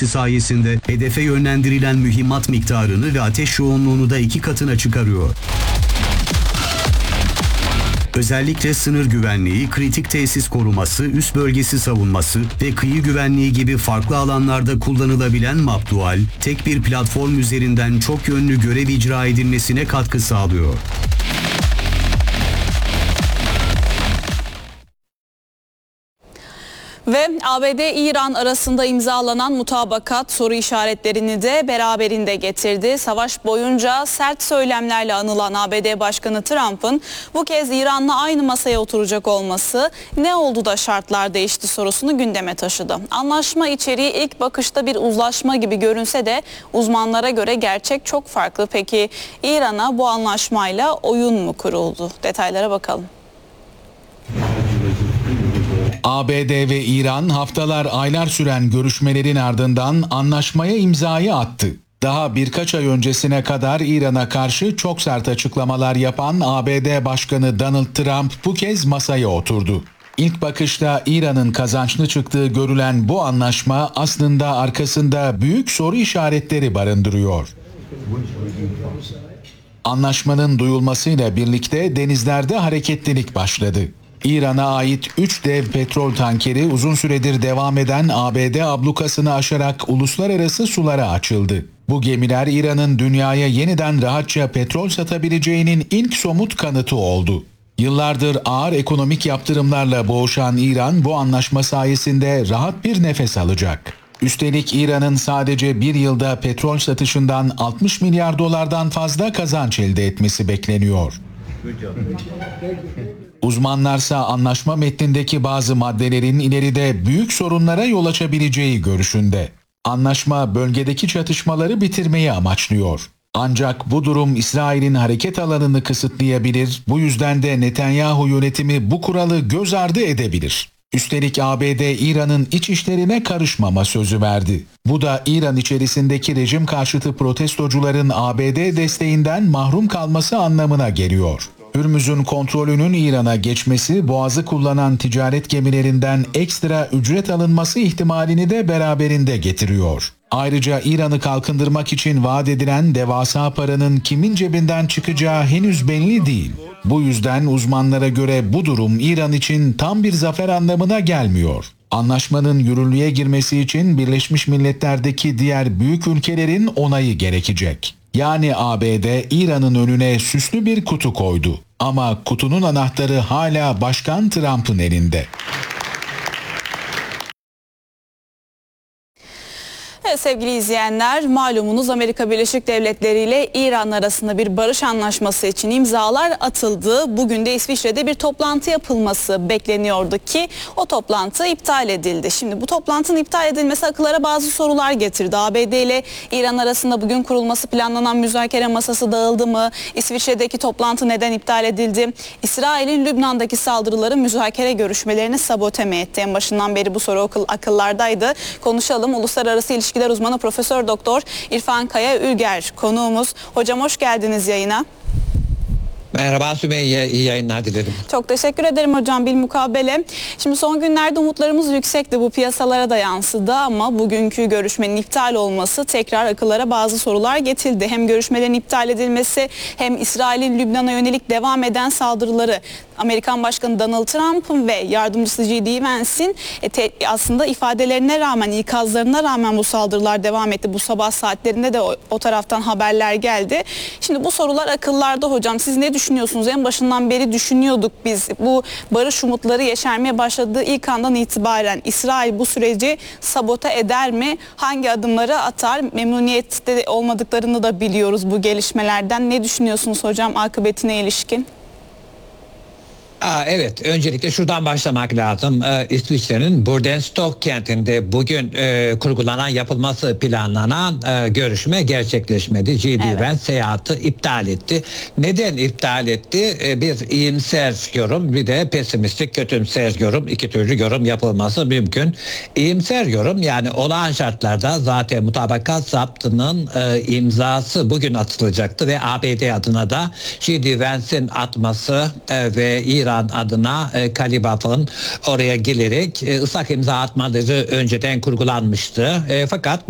teknolojisi sayesinde hedefe yönlendirilen mühimmat miktarını ve ateş yoğunluğunu da 2 katına çıkarıyor. Özellikle sınır güvenliği, kritik tesis koruması, üs bölgesi savunması ve kıyı güvenliği gibi farklı alanlarda kullanılabilen Mapdual, tek bir platform üzerinden çok yönlü görev icra edilmesine katkı sağlıyor. Ve ABD-İran arasında imzalanan mutabakat soru işaretlerini de beraberinde getirdi. Savaş boyunca sert söylemlerle anılan ABD Başkanı Trump'ın bu kez İran'la aynı masaya oturacak olması ne oldu da şartlar değişti sorusunu gündeme taşıdı. Anlaşma içeriği ilk bakışta bir uzlaşma gibi görünse de uzmanlara göre gerçek çok farklı. Peki İran'a bu anlaşmayla oyun mu kuruldu? Detaylara bakalım. ABD ve İran haftalar aylar süren görüşmelerin ardından anlaşmaya imzayı attı. Daha birkaç ay öncesine kadar İran'a karşı çok sert açıklamalar yapan ABD Başkanı Donald Trump bu kez masaya oturdu. İlk bakışta İran'ın kazançlı çıktığı görülen bu anlaşma aslında arkasında büyük soru işaretleri barındırıyor. Anlaşmanın duyulmasıyla birlikte denizlerde hareketlilik başladı. İran'a ait 3 dev petrol tankeri uzun süredir devam eden ABD ablukasını aşarak uluslararası sulara açıldı. Bu gemiler İran'ın dünyaya yeniden rahatça petrol satabileceğinin ilk somut kanıtı oldu. Yıllardır ağır ekonomik yaptırımlarla boğuşan İran bu anlaşma sayesinde rahat bir nefes alacak. Üstelik İran'ın sadece bir yılda petrol satışından 60 milyar dolardan fazla kazanç elde etmesi bekleniyor. Uzmanlarsa anlaşma metnindeki bazı maddelerin ileride büyük sorunlara yol açabileceği görüşünde. Anlaşma bölgedeki çatışmaları bitirmeyi amaçlıyor. Ancak bu durum İsrail'in hareket alanını kısıtlayabilir, bu yüzden de Netanyahu yönetimi bu kuralı göz ardı edebilir. Üstelik ABD İran'ın iç işlerine karışmama sözü verdi. Bu da İran içerisindeki rejim karşıtı protestocuların ABD desteğinden mahrum kalması anlamına geliyor. Hürmüz'ün kontrolünün İran'a geçmesi, Boğaz'ı kullanan ticaret gemilerinden ekstra ücret alınması ihtimalini de beraberinde getiriyor. Ayrıca İran'ı kalkındırmak için vaat edilen devasa paranın kimin cebinden çıkacağı henüz belli değil. Bu yüzden uzmanlara göre bu durum İran için tam bir zafer anlamına gelmiyor. Anlaşmanın yürürlüğe girmesi için Birleşmiş Milletler'deki diğer büyük ülkelerin onayı gerekecek. Yani ABD İran'ın önüne süslü bir kutu koydu. Ama kutunun anahtarı hala Başkan Trump'ın elinde. Evet sevgili izleyenler, malumunuz Amerika Birleşik Devletleri ile İran arasında bir barış anlaşması için imzalar atıldı. Bugün de İsviçre'de bir toplantı yapılması bekleniyordu ki o toplantı iptal edildi. Şimdi bu toplantının iptal edilmesi akıllara bazı sorular getirdi. ABD ile İran arasında bugün kurulması planlanan müzakere masası dağıldı mı? İsviçre'deki toplantı neden iptal edildi? İsrail'in Lübnan'daki saldırıları müzakere görüşmelerini sabote mi etti? En başından beri bu soru akıllardaydı. Konuşalım. Uluslararası İlişkiler Uzmanı Profesör Doktor İrfan Kaya Ülger konuğumuz. Hocam hoş geldiniz yayına. Merhaba Sümeyye, iyi yayınlar dilerim. Çok teşekkür ederim hocam bilmukabele. Şimdi son günlerde umutlarımız yüksekti, bu piyasalara da yansıdı ama bugünkü görüşmenin iptal olması tekrar akıllara bazı sorular getirdi. Hem görüşmelerin iptal edilmesi hem İsrail'in Lübnan'a yönelik devam eden saldırıları, Amerikan Başkanı Donald Trump'ın ve yardımcısı J.D. Vance'in aslında ifadelerine rağmen, ikazlarına rağmen bu saldırılar devam etti. Bu sabah saatlerinde de o taraftan haberler geldi. Şimdi bu sorular akıllarda hocam. Siz ne düşünüyorsunuz? En başından beri düşünüyorduk biz. Bu barış umutları yeşermeye başladığı ilk andan itibaren İsrail bu süreci sabote eder mi? Hangi adımları atar? Memnuniyette olmadıklarını da biliyoruz bu gelişmelerden. Ne düşünüyorsunuz hocam akıbetine ilişkin? Evet, öncelikle şuradan başlamak lazım. İsviçre'nin Burdenstock kentinde bugün kurgulanan, yapılması planlanan görüşme gerçekleşmedi. J.D. Vance seyahati iptal etti. Neden iptal etti? Bir iyimser yorum, bir de pesimistik, kötümser yorum, iki türlü yorum yapılması mümkün. İyimser yorum, yani olağan şartlarda zaten mutabakat zaptının imzası bugün atılacaktı ve ABD adına da J.D. Vance'in atması ve İran adına Kalibaf'ın oraya gelerek ıslak imza atmaları önceden kurgulanmıştı. Fakat